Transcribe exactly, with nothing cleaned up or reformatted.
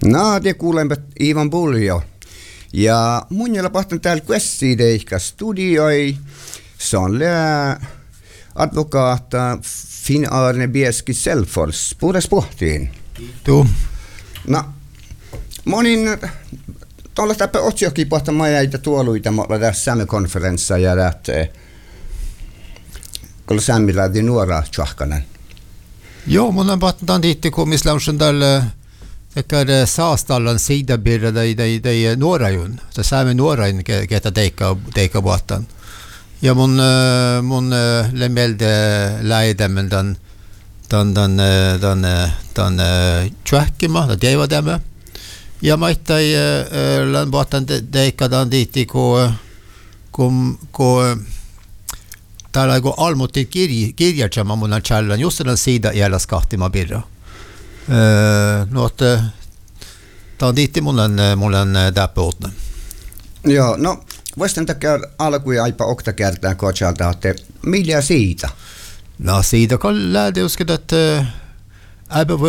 No, te kuulemme Ivan Buljo. Ja mun jäljellä pahtan täällä Questideikka studioi. Se on lää advokaata Finn-Arne Bieski Selfors. Puhutaan pohtiin. Tuu. No, monin tuolla täppä otsiokin pohtan mä jäitä tuoluita mulla tässä Sami-konferenssa ja lähtee. Kun Sami lähti nuoraa tjahkanen. Joo, mun on pahtan tiitti komislaunsen tällä Tekkar saastallan sidabirra dei dei dei nuorajun. Se saamme nuorajun ketä teikka teikka vuottan. Ja mun mun lemelde läidemmen dan dan dan dan dan tjäkkima da deva demme. Ja maittai lan vuottan teikka dan diitti ko kom ko täällä go almutti kirja kirjatjama mun challan just den sida jällä skahtima birra. Uh, no että tämä on tiitti mulle mulle täppuutne. Joo, no voisin takia alkuun aipa okta kertaa kotsalta, että millä siitä? No siitä kun lähti uskot, että